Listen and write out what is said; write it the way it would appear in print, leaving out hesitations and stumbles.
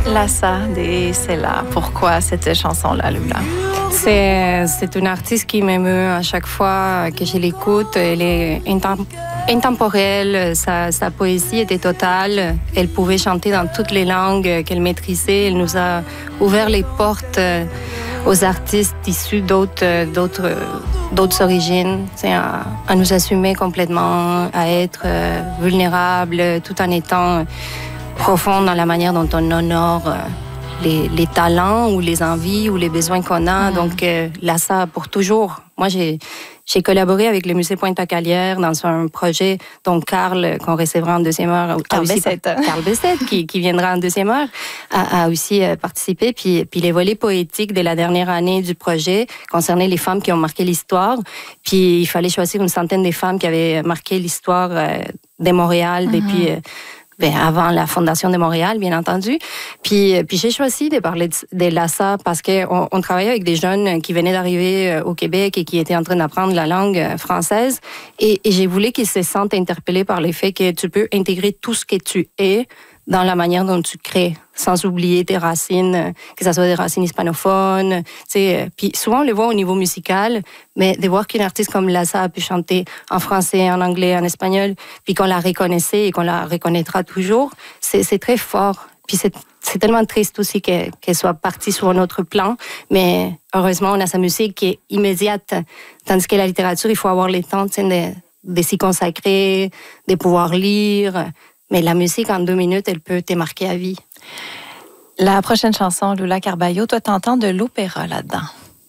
Lassa de Sela. Pourquoi cette chanson-là, Lula? C'est une artiste qui m'émeut à chaque fois que je l'écoute. Elle est intemporelle, sa poésie était totale. Elle pouvait chanter dans toutes les langues qu'elle maîtrisait. Elle nous a ouvert les portes aux artistes issus d'autres origines, à nous assumer complètement, à être vulnérables, tout en étant profond dans la manière dont on honore les talents ou les envies ou les besoins qu'on a. Donc, Lassa pour toujours. Moi, j'ai collaboré avec le Musée Pointe-à-Calière dans un projet dont Carl, qu'on recevra en deuxième heure, Carl Bessette, qui viendra en deuxième heure, a aussi participé. Puis les volets poétiques de la dernière année du projet concernaient les femmes qui ont marqué l'histoire. Puis il fallait choisir une centaine de femmes qui avaient marqué l'histoire de Montréal depuis... avant la fondation de Montréal, bien entendu. Puis j'ai choisi de parler de Lassa parce qu'on travaillait avec des jeunes qui venaient d'arriver au Québec et qui étaient en train d'apprendre la langue française. Et j'ai voulu qu'ils se sentent interpellés par le fait que tu peux intégrer tout ce que tu es dans la manière dont tu crées, sans oublier tes racines, que ce soit des racines hispanophones. Puis souvent, on le voit au niveau musical, mais de voir qu'une artiste comme Lassa a pu chanter en français, en anglais, en espagnol, puis qu'on la reconnaissait et qu'on la reconnaîtra toujours, c'est très fort. Puis c'est tellement triste aussi qu'elle soit partie sur un autre plan, mais heureusement, on a sa musique qui est immédiate, tandis que la littérature, il faut avoir le temps de s'y consacrer, de pouvoir lire. Mais la musique, en 2 minutes, elle peut te marquer à vie. La prochaine chanson, Lula Carballo, toi, t'entends de l'opéra là-dedans.